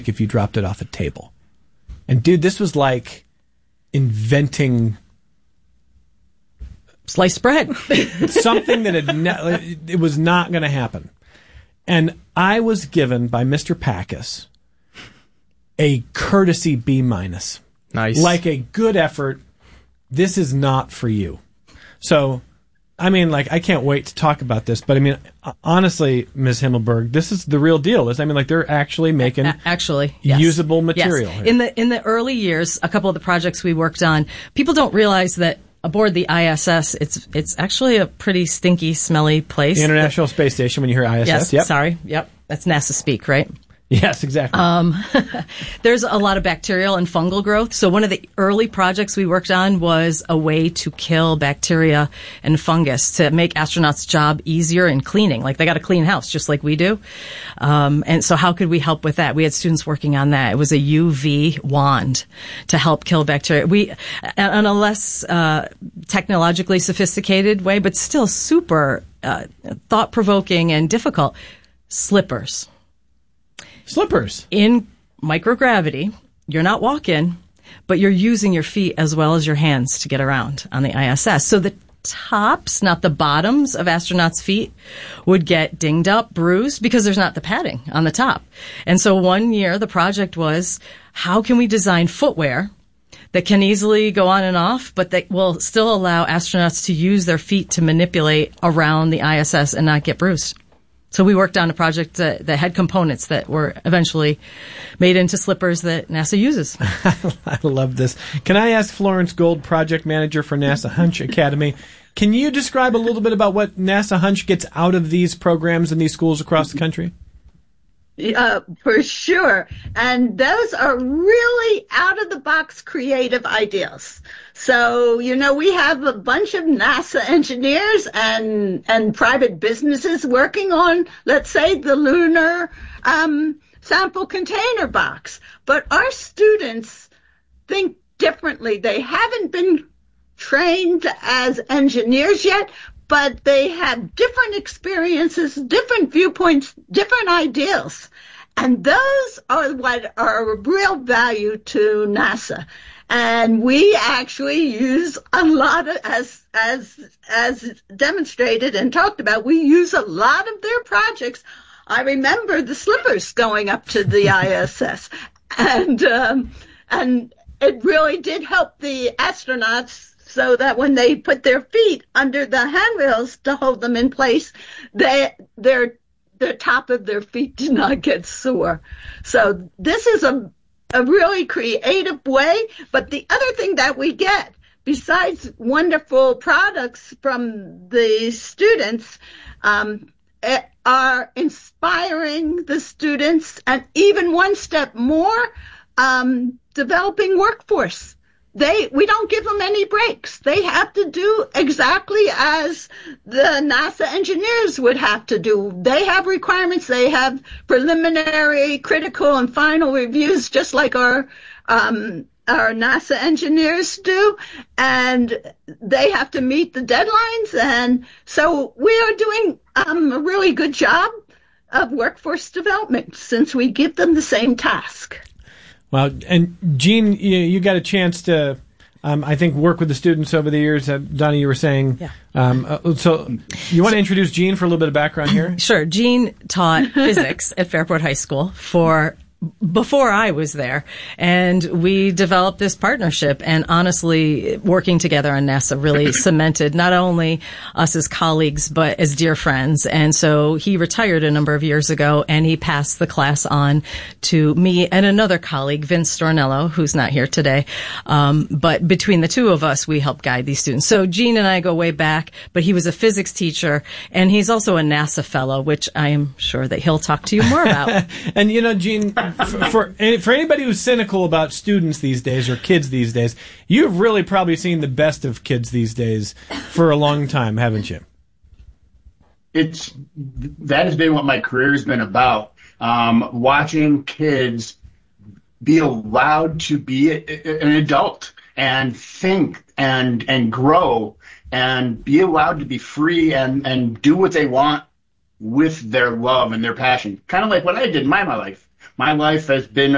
if you dropped it off a table. And dude, this was like inventing sliced bread. Something that it was not going to happen. And I was given by Mr. Packus a courtesy B-. Nice. Like a good effort. This is not for you. So, I mean, like, I can't wait to talk about this, but I mean, honestly, Ms. Himmelberg, this is the real deal. I mean, like, they're actually making yes. usable material. Yes. In the early years, a couple of the projects we worked on, people don't realize that aboard the ISS, it's actually a pretty stinky, smelly place. The International Space Station, when you hear ISS. Yes, yep. Sorry. Yep. That's NASA speak, right? Yes, exactly. There's a lot of bacterial and fungal growth. So one of the early projects we worked on was a way to kill bacteria and fungus to make astronauts' job easier in cleaning. Like, they got a clean house just like we do. And so how could we help with that? We had students working on that. It was a UV wand to help kill bacteria. We, on a less technologically sophisticated way, but still super thought-provoking and difficult, slippers. In microgravity, you're not walking, but you're using your feet as well as your hands to get around on the ISS. So the tops, not the bottoms of astronauts' feet, would get dinged up, bruised, because there's not the padding on the top. And so one year the project was, how can we design footwear that can easily go on and off, but that will still allow astronauts to use their feet to manipulate around the ISS and not get bruised? So we worked on a project that had components that were eventually made into slippers that NASA uses. I love this. Can I ask Florence Gold, project manager for NASA Hunch Academy, can you describe a little bit about what NASA Hunch gets out of these programs in these schools across the country? For sure. And those are really out-of-the-box creative ideas. So, we have a bunch of NASA engineers and private businesses working on, let's say, the lunar sample container box. But our students think differently. They haven't been trained as engineers yet, but they have different experiences, different viewpoints, different ideals. And those are what are of real value to NASA. And we actually use a lot of, as demonstrated and talked about, we use a lot of their projects. I remember the slippers going up to the ISS. And it really did help the astronauts, so that when they put their feet under the handrails to hold them in place, the top of their feet did not get sore. So this is a really creative way. But the other thing that we get, besides wonderful products from the students, are inspiring the students, and even one step more, developing workforce. We don't give them any breaks. They have to do exactly as the NASA engineers would have to do. They have requirements. They have preliminary, critical, and final reviews, just like our NASA engineers do. And they have to meet the deadlines. And so we are doing a really good job of workforce development, since we give them the same task. Well, and Jean, you got a chance to, I think, work with the students over the years. Donnie, you were saying. Yeah. So you want to introduce Jean for a little bit of background here? Sure. Jean taught physics at Fairport High School before I was there, and we developed this partnership, and honestly, working together on NASA really cemented not only us as colleagues, but as dear friends. And so he retired a number of years ago, and he passed the class on to me and another colleague, Vince Stornello, who's not here today. But between the two of us, we help guide these students. So Gene and I go way back, but he was a physics teacher, and he's also a NASA fellow, which I am sure that he'll talk to you more about. And Gene, for anybody who's cynical about students these days or kids these days, you've really probably seen the best of kids these days for a long time, haven't you? That has been what my career has been about. Watching kids be allowed to be an adult and think and grow and be allowed to be free and do what they want with their love and their passion. Kind of like what I did in my life. My life has been